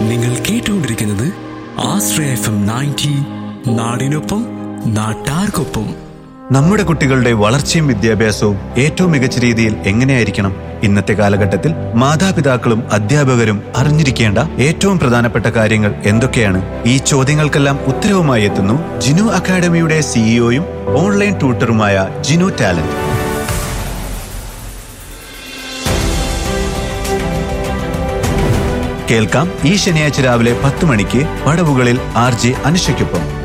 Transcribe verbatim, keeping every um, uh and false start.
നിങ്ങൾ കേട്ടുകൊണ്ടിരിക്കുന്നത് ആശ്രയ F M ninety, നാടിനൊപ്പം നാട്ടാർക്കൊപ്പം. നമ്മുടെ കുട്ടികളുടെ വളർച്ചയും വിദ്യാഭ്യാസവും ഏറ്റവും മികച്ച രീതിയിൽ എങ്ങനെയായിരിക്കണം? ഇന്നത്തെ കാലഘട്ടത്തിൽ മാതാപിതാക്കളും അധ്യാപകരും അറിഞ്ഞിരിക്കേണ്ട ഏറ്റവും പ്രധാനപ്പെട്ട കാര്യങ്ങൾ എന്തൊക്കെയാണ്? ഈ ചോദ്യങ്ങൾക്കെല്ലാം ഉത്തരവുമായി എത്തുന്നു ജിനു അക്കാഡമിയുടെ സിഇഒയും ഓൺലൈൻ ട്യൂട്ടറുമായ ജിനു ടാലന്റ്. കേൾക്കാം ഈ ശനിയാഴ്ച രാവിലെ പത്ത് മണിക്ക് പടവുകളിൽ ആർ ജെ അനുഷയ്ക്കൊപ്പം.